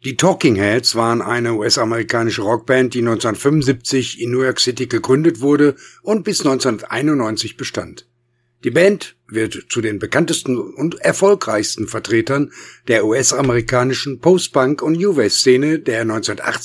Die Talking Heads waren eine US-amerikanische Rockband, die 1975 in New York City gegründet wurde und bis 1991 bestand. Die Band wird zu den bekanntesten und erfolgreichsten Vertretern der US-amerikanischen Post-Punk- und New-Wave-Szene der 1980er